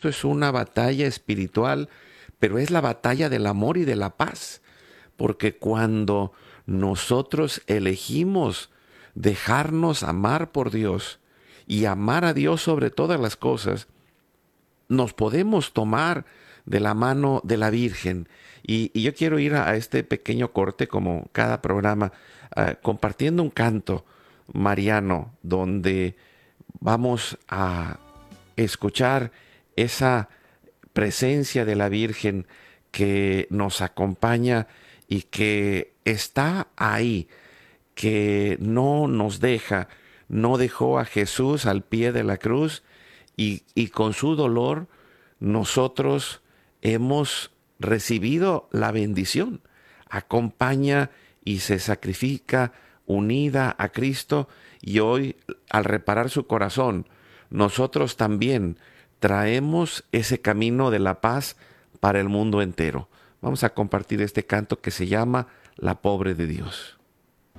esto es una batalla espiritual, pero es la batalla del amor y de la paz, porque cuando nosotros elegimos dejarnos amar por Dios y amar a Dios sobre todas las cosas, nos podemos tomar de la mano de la Virgen. Y yo quiero ir a este pequeño corte, como cada programa, compartiendo un canto mariano, donde vamos a escuchar esa presencia de la Virgen que nos acompaña y que está ahí, que no nos deja, no dejó a Jesús al pie de la cruz y con su dolor nosotros hemos recibido la bendición. Acompaña y se sacrifica unida a Cristo, y hoy, al reparar su corazón, nosotros también traemos ese camino de la paz para el mundo entero. Vamos a compartir este canto que se llama La Pobre de Dios.